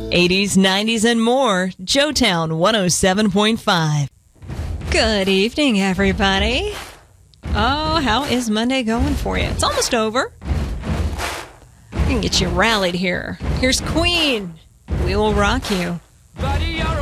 80s, 90s, and more. Joetown 107.5. Good evening, everybody. Oh, how is Monday going for you? It's almost over. We can get you rallied here. Here's Queen. We will rock you.